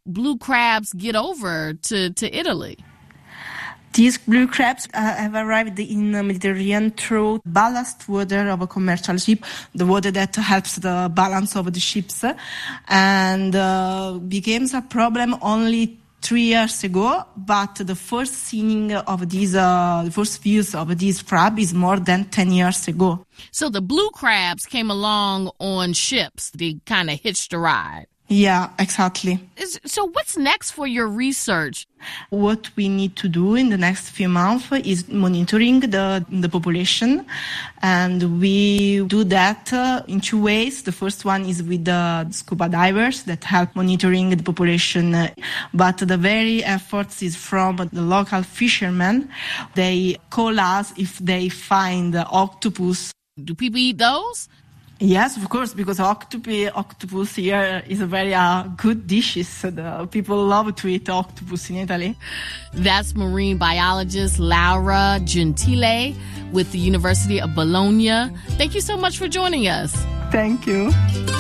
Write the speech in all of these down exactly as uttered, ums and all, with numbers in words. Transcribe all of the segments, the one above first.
blue crabs get over to, to Italy? These blue crabs uh, have arrived in the Mediterranean through ballast water of a commercial ship, the water that helps the balance of the ships, and uh, became a problem only three years ago. But the first seeing of these, uh, the first views of these crab is more than ten years ago. So the blue crabs came along on ships. They kind of hitched a ride. Yeah, exactly. So what's next for your research? What we need to do in the next few months is monitoring the, the population. And we do that uh, in two ways. The first one is with the scuba divers that help monitoring the population. But the very efforts is from the local fishermen. They call us if they find octopus. Do people eat those? Yes, of course, because octopi, octopus here is a very uh, good dish. So the people love to eat octopus in Italy. That's marine biologist Laura Gentile with the University of Bologna. Thank you so much for joining us. Thank you.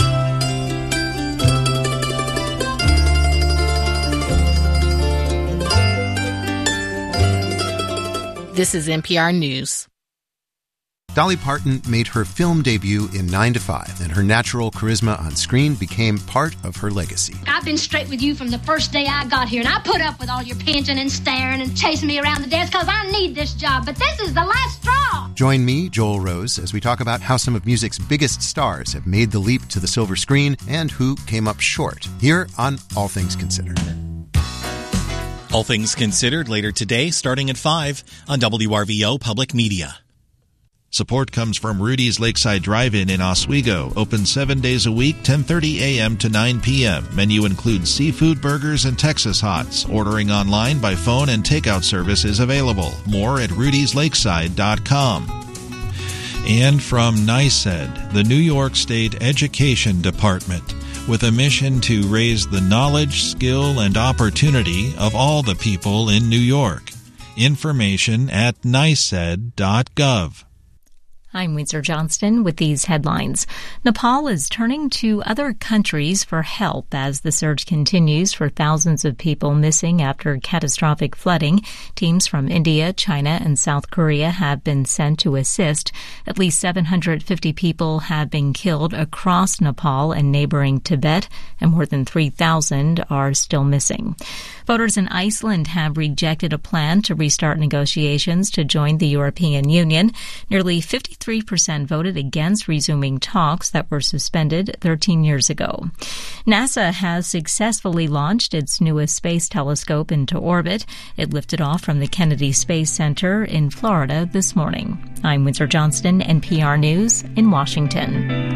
This is N P R News. Dolly Parton made her film debut in nine to five, and her natural charisma on screen became part of her legacy. I've been straight with you from the first day I got here, and I put up with all your pinching and staring and chasing me around the desk because I need this job, but this is the last straw. Join me, Joel Rose, as we talk about how some of music's biggest stars have made the leap to the silver screen and who came up short, here on All Things Considered. All Things Considered later today, starting at five on W R V O Public Media. Support comes from Rudy's Lakeside Drive-In in Oswego. Open seven days a week, ten thirty a.m. to nine p.m. Menu includes seafood burgers and Texas Hots. Ordering online by phone and takeout service is available. More at rudys lakeside dot com. And from NYSED, the New York State Education Department, with a mission to raise the knowledge, skill, and opportunity of all the people in New York. Information at nysed dot gov. I'm Windsor Johnston with these headlines. Nepal is turning to other countries for help as the search continues for thousands of people missing after catastrophic flooding. Teams from India, China, and South Korea have been sent to assist. At least seven hundred fifty people have been killed across Nepal and neighboring Tibet, and more than three thousand are still missing. Voters in Iceland have rejected a plan to restart negotiations to join the European Union. Nearly fifty-three percent voted against resuming talks that were suspended thirteen years ago. NASA has successfully launched its newest space telescope into orbit. It lifted off from the Kennedy Space Center in Florida this morning. I'm Windsor Johnston, N P R News in Washington.